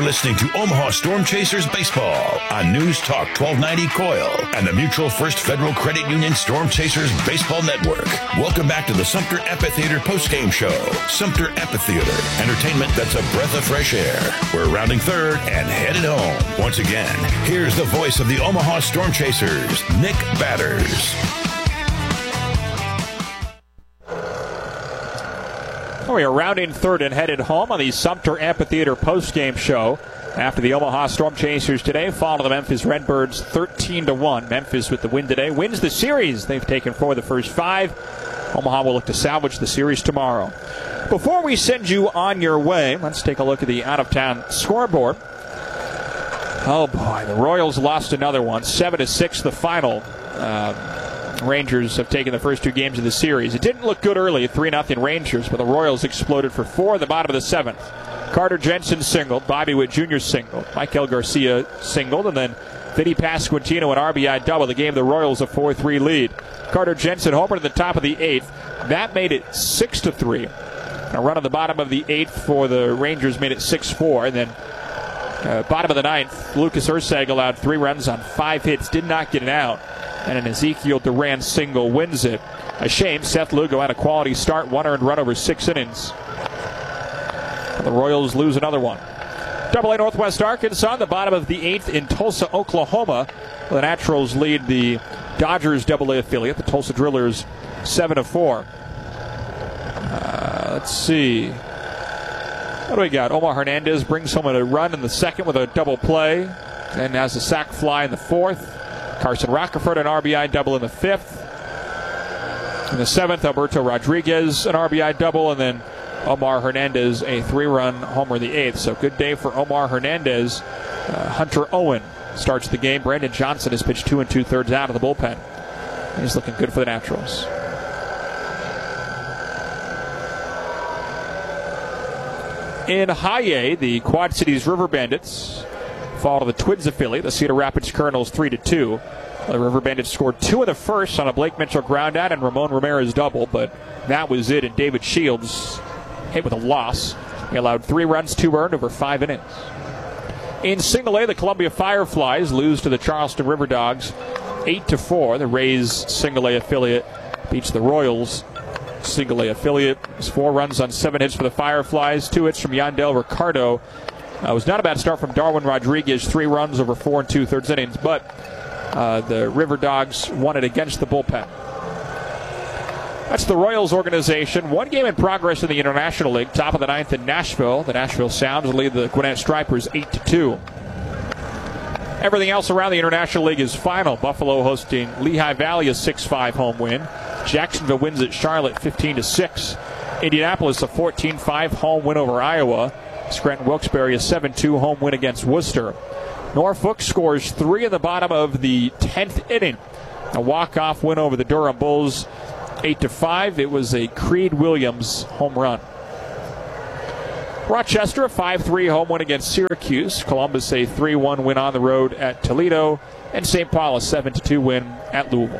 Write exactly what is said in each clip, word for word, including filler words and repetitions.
listening to Omaha Storm Chasers Baseball on News Talk twelve ninety Coil and the Mutual First Federal Credit Union Storm Chasers Baseball Network. Welcome back to the Sumter Amphitheater postgame show. Sumter Amphitheater, entertainment that's a breath of fresh air. We're rounding third and headed home. Once again, here's the voice of the Omaha Storm Chasers, Nick Batters. We are rounding third and headed home on the Sumter Amphitheater postgame show after the Omaha Storm Chasers today fall to the Memphis Redbirds thirteen to one. Memphis with the win today wins the series they've taken for the first five. Omaha will look to salvage the series tomorrow. Before we send you on your way, let's take a look at the out-of-town scoreboard. Oh boy, the Royals lost another one, seven to six the final. Uh, Rangers have taken the first two games of the series. It didn't look good early, three nothing Rangers, but the Royals exploded for four at the bottom of the seventh. Carter Jensen singled, Bobby Witt Junior singled, Michael Garcia singled, and then Vinny Pasquantino an R B I double that gave the Royals a four three lead. Carter Jensen homered at the top of the eighth. That made it six to three. A run on the bottom of the eighth for the Rangers made it six four, and then uh, bottom of the ninth, Lucas Erceg allowed three runs on five hits, did not get it out. And an Ezekiel Duran single wins it. A shame. Seth Lugo had a quality start, one earned run over six innings. The Royals lose another one. Double A Northwest Arkansas, the bottom of the eighth in Tulsa, Oklahoma. The Naturals lead the Dodgers Double A affiliate, the Tulsa Drillers, seven to four. Uh, let's see. What do we got? Omar Hernandez brings home a run in the second with a double play, and has a sac fly in the fourth. Carson Rockefeller an R B I double in the fifth. In the seventh, Alberto Rodriguez an R B I double, and then Omar Hernandez a three-run homer in the eighth. So good day for Omar Hernandez. Uh, Hunter Owen starts the game. Brandon Johnson has pitched two and two-thirds out of the bullpen. He's looking good for the Naturals. In High A, the Quad Cities River Bandits fall to the Twins affiliate, the Cedar Rapids Colonels, three to two. The River Bandits scored two in the first on a Blake Mitchell ground out and Ramon Ramirez double, but that was it. And David Shields hit with a loss. He allowed three runs, two earned over five innings. In Single A, the Columbia Fireflies lose to the Charleston River Dogs, eight to four. The Rays Single A affiliate beats the Royals Single A affiliate. It's four runs on seven hits for the Fireflies, two hits from Yandel Ricardo. Uh, it was not a bad start from Darwin Rodriguez, three runs over four and two-thirds innings, but uh, the River Dogs won it against the bullpen. That's the Royals organization. One game in progress in the International League, top of the ninth in Nashville. The Nashville Sounds lead the Gwinnett Stripers eight to two. Everything else around the International League is final. Buffalo hosting Lehigh Valley, a six five home win. Jacksonville wins at Charlotte fifteen to six. Indianapolis, a fourteen five home win over Iowa. Scranton Wilkes-Barre a seven two home win against Worcester. Norfolk scores three in the bottom of the tenth inning. A walk-off win over the Durham Bulls, eight to five. It was a Creed Williams home run. Rochester, a five three home win against Syracuse. Columbus, a three one win on the road at Toledo. And Saint Paul, a seven to two win at Louisville.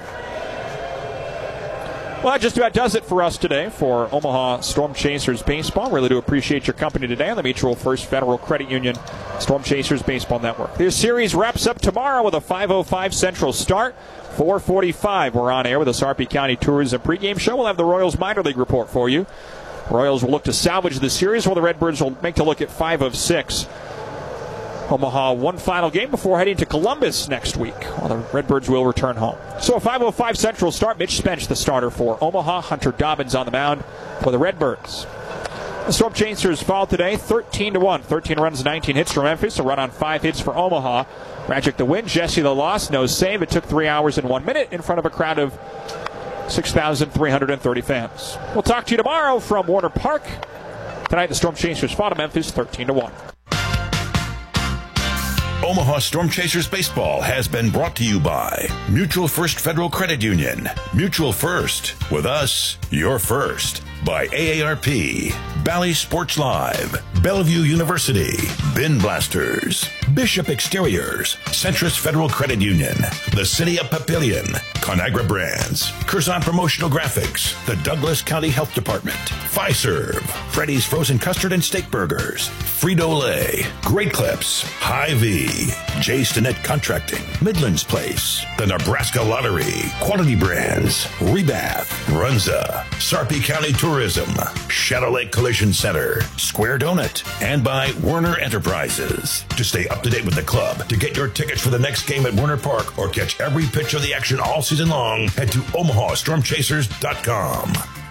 Well, that just about does it for us today for Omaha Storm Chasers Baseball. Really do appreciate your company today on the Mutual First Federal Credit Union Storm Chasers Baseball Network. This series wraps up tomorrow with a five oh five Central start. four forty-five, we're on air with the Sarpy County Tourism pregame show. We'll have the Royals minor league report for you. Royals will look to salvage the series, while the Redbirds will make a look at five of six. Omaha one final game before heading to Columbus next week, while the Redbirds will return home. So a five oh five Central start. Mitch Spence, the starter for Omaha. Hunter Dobbins on the mound for the Redbirds. The Storm Chasers fall today thirteen to one. thirteen runs, nineteen hits for Memphis. A run on five hits for Omaha. Magic the win, Jesse the loss, no save. It took three hours and one minute in front of a crowd of six thousand three hundred thirty fans. We'll talk to you tomorrow from Warner Park. Tonight, the Storm Chasers fall to Memphis thirteen to one. Omaha Storm Chasers Baseball has been brought to you by Mutual First Federal Credit Union. Mutual First. With us, you're first. By A A R P. Bally Sports Live. Bellevue University, Bin Blasters, Bishop Exteriors, Centris Federal Credit Union, the City of Papillion, Conagra Brands, Curzon Promotional Graphics, the Douglas County Health Department, Fiserv, Freddy's Frozen Custard and Steak Burgers, Frito-Lay, Great Clips, Hy-Vee, J. Stinnett Contracting, Midlands Place, the Nebraska Lottery, Quality Brands, Rebath, Runza, Sarpy County Tourism, Shadow Lake Collision Center, Square Donut, and by Werner Enterprises. To stay up to date with the club, to get your tickets for the next game at Werner Park, or catch every pitch of the action all season long, head to Omaha Storm Chasers dot com.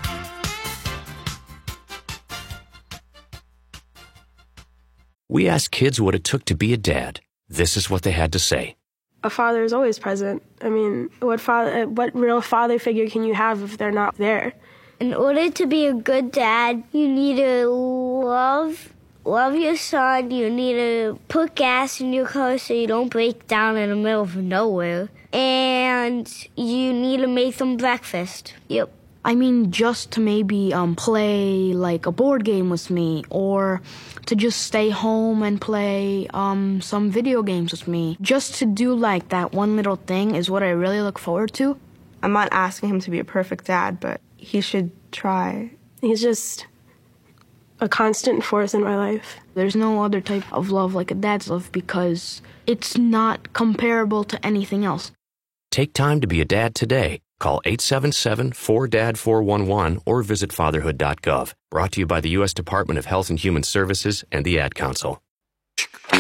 We asked kids what it took to be a dad. This is what they had to say. A father is always present. I mean, what father, what real father figure can you have if they're not there? In order to be a good dad, you need to love, love your son. You need to put gas in your car so you don't break down in the middle of nowhere. And you need to make them breakfast. Yep. I mean, just to maybe um, play like a board game with me, or to just stay home and play um, some video games with me. Just to do like that one little thing is what I really look forward to. I'm not asking him to be a perfect dad, but he should try. He's just a constant force in my life. There's no other type of love like a dad's love because it's not comparable to anything else. Take time to be a dad today. Call eight seven seven, four D A D, four one one or visit fatherhood dot gov. Brought to you by the U S Department of Health and Human Services and the Ad Council.